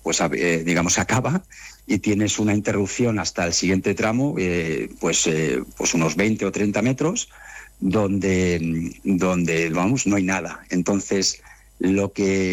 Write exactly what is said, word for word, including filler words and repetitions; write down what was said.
pues eh, digamos, acaba y tienes una interrupción hasta el siguiente tramo, eh, pues, eh, pues unos veinte o treinta metros, donde, donde, vamos, no hay nada. Entonces, lo que